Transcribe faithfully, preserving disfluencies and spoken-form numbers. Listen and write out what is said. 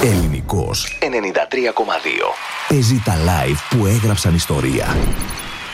Ελληνικός ενενήντα τρία κόμμα δύο. Παίζει τα live που έγραψαν ιστορία.